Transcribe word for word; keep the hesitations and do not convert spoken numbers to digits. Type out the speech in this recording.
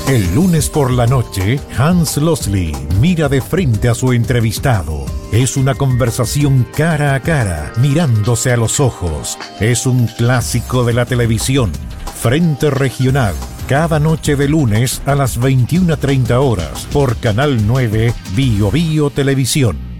El lunes por la noche, Hans Losley mira de frente a su entrevistado. Es una conversación cara a cara, mirándose a los ojos. Es un clásico de la televisión. Frente Regional, cada noche de lunes a las veintiuna treinta horas, por Canal nueve Bio Bio Televisión.